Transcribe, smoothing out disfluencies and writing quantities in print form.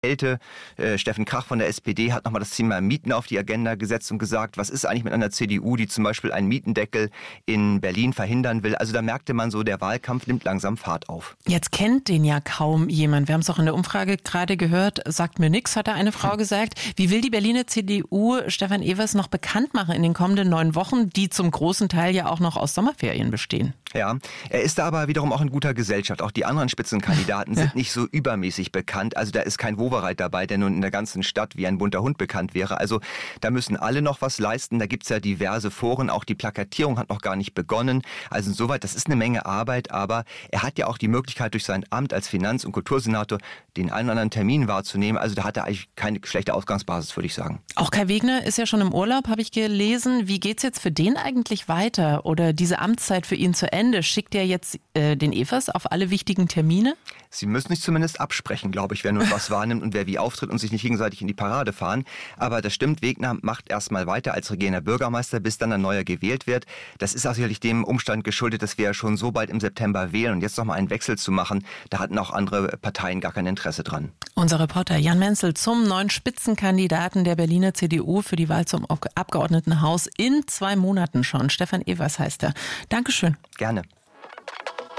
Kälte. Steffen Krach von der SPD hat nochmal das Thema Mieten auf die Agenda gesetzt und gesagt, was ist eigentlich mit einer CDU, die zum Beispiel einen Mietendeckel in Berlin verhindern will. Also da merkte man so, der Wahlkampf nimmt langsam Fahrt auf. Jetzt kennt den ja kaum jemand. Wir haben es auch in der Umfrage gerade gehört. Sagt mir nix, hat da eine Frau gesagt. Wie will die Berliner CDU Stefan Evers noch bekannt machen in den kommenden 9 Wochen, die zum großen Teil ja auch noch aus Sommerferien bestehen? Ja, er ist da aber wiederum auch in guter Gesellschaft. Auch die anderen Spitzenkandidaten sind nicht so übermäßig bekannt. Also da ist kein Wowereit dabei, der nun in der ganzen Stadt wie ein bunter Hund bekannt wäre. Also da müssen alle noch was leisten. Da gibt's ja diverse Foren. Auch die Plakatierung hat noch gar nicht begonnen. Also insoweit, das ist eine Menge Arbeit. Aber er hat ja auch die Möglichkeit, durch sein Amt als Finanz- und Kultursenator den einen oder anderen Termin wahrzunehmen. Also da hat er eigentlich keine schlechte Ausgangsbasis, würde ich sagen. Auch Kai Wegner ist ja schon im Urlaub, habe ich gelesen. Wie geht's jetzt für den eigentlich weiter? Oder diese Amtszeit für ihn zu Ende? Schickt er jetzt den Evers auf alle wichtigen Termine? Sie müssen sich zumindest absprechen, glaube ich, wer nun was wahrnimmt und wer wie auftritt und sich nicht gegenseitig in die Parade fahren. Aber das stimmt, Wegner macht erstmal weiter als regierender Bürgermeister, bis dann ein neuer gewählt wird. Das ist auch sicherlich dem Umstand geschuldet, dass wir ja schon so bald im September wählen und jetzt nochmal einen Wechsel zu machen, da hatten auch andere Parteien gar kein Interesse dran. Unser Reporter Jan Menzel zum neuen Spitzenkandidaten der Berliner CDU für die Wahl zum Abgeordnetenhaus in 2 Monaten schon. Stefan Evers heißt er. Dankeschön. Gerne.